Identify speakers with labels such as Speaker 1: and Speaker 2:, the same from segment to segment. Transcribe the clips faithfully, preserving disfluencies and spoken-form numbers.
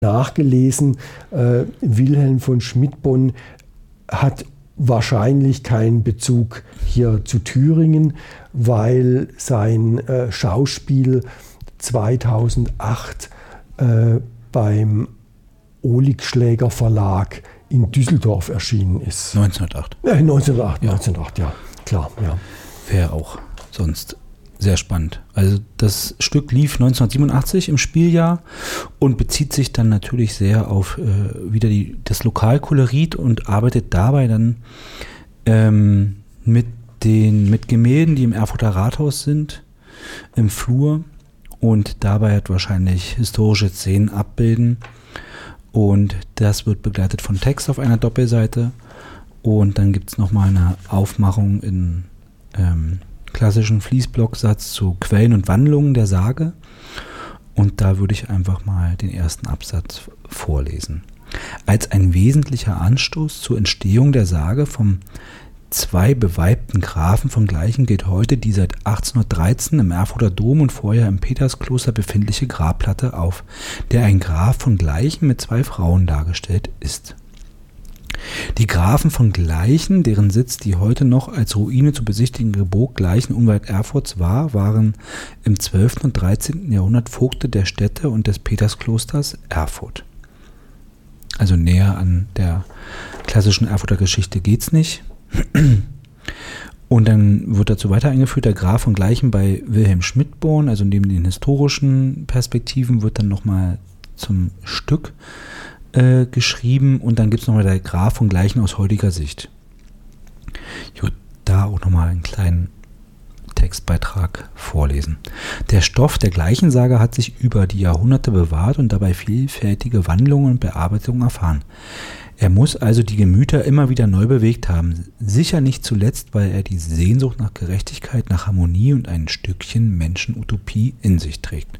Speaker 1: nachgelesen, äh, Wilhelm von Schmidtbonn hat wahrscheinlich keinen Bezug hier zu Thüringen, weil sein äh, Schauspiel zweitausendacht äh, beim Oligschläger Verlag in Düsseldorf erschienen ist.
Speaker 2: neunzehnhundertacht.
Speaker 1: Äh, neunzehnhundertacht,
Speaker 2: ja.
Speaker 1: neunzehnhundertacht, ja, klar. Ja.
Speaker 2: Wäre auch sonst sehr spannend. Also das Stück lief neunzehnhundertsiebenundachtzig im Spieljahr und bezieht sich dann natürlich sehr auf äh, wieder die, das Lokalkolorit und arbeitet dabei dann ähm, mit den mit Gemälden, die im Erfurter Rathaus sind, im Flur und dabei hat wahrscheinlich historische Szenen abbilden. Und das wird begleitet von Text auf einer Doppelseite. Und dann gibt es nochmal eine Aufmachung in ähm, klassischen Fließblocksatz zu Quellen und Wandlungen der Sage. Und da würde ich einfach mal den ersten Absatz vorlesen. Als ein wesentlicher Anstoß zur Entstehung der Sage vom zwei beweibten Grafen von Gleichen gilt heute die seit achtzehnhundertdreizehn im Erfurter Dom und vorher im Peterskloster befindliche Grabplatte auf, der ein Graf von Gleichen mit zwei Frauen dargestellt ist. Die Grafen von Gleichen, deren Sitz die heute noch als Ruine zu besichtigende Burg Gleichen unweit Erfurts war, waren im zwölften und dreizehnten Jahrhundert Vogte der Städte und des Petersklosters Erfurt. Also näher an der klassischen Erfurter Geschichte geht's nicht. Und dann wird dazu weiter eingeführt, der Graf von Gleichen bei Wilhelm Schmidtbonn, also neben den historischen Perspektiven wird dann nochmal zum Stück äh, geschrieben und dann gibt es nochmal der Graf von Gleichen aus heutiger Sicht. Ich würde da auch nochmal einen kleinen Textbeitrag vorlesen. Der Stoff der Gleichensage hat sich über die Jahrhunderte bewahrt und dabei vielfältige Wandlungen und Bearbeitungen erfahren. Er muss also die Gemüter immer wieder neu bewegt haben, sicher nicht zuletzt, weil er die Sehnsucht nach Gerechtigkeit, nach Harmonie und ein Stückchen Menschenutopie in sich trägt.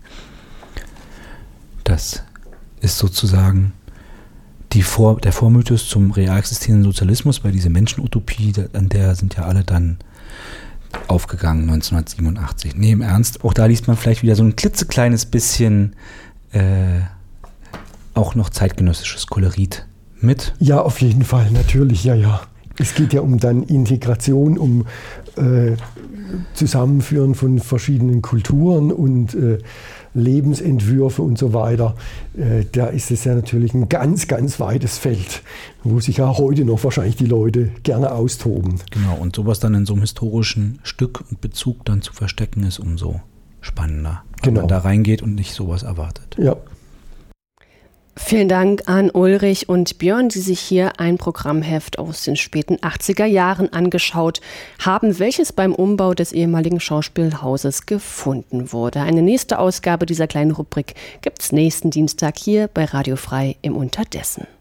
Speaker 2: Das ist sozusagen die Vor- der Vormythos zum real existierenden Sozialismus, weil diese Menschenutopie, an der sind ja alle dann aufgegangen neunzehnhundertsiebenundachtzig. Nee, im Ernst, auch da liest man vielleicht wieder so ein klitzekleines bisschen äh, auch noch zeitgenössisches Kolorit mit?
Speaker 1: Ja, auf jeden Fall, natürlich, ja, ja. Es geht ja um dann Integration, um äh, Zusammenführen von verschiedenen Kulturen und äh, Lebensentwürfe und so weiter. Äh, da ist es ja natürlich ein ganz, ganz weites Feld, wo sich ja heute noch wahrscheinlich die Leute gerne austoben.
Speaker 2: Genau, und sowas dann in so einem historischen Stück und Bezug dann zu verstecken, ist umso spannender, wenn
Speaker 1: genau.
Speaker 2: man da reingeht und nicht sowas erwartet.
Speaker 1: Ja.
Speaker 3: Vielen Dank an Ulrich und Björn, die sich hier ein Programmheft aus den späten achtziger Jahren angeschaut haben, welches beim Umbau des ehemaligen Schauspielhauses gefunden wurde. Eine nächste Ausgabe dieser kleinen Rubrik gibt's nächsten Dienstag hier bei Radio Frei im Unterdessen.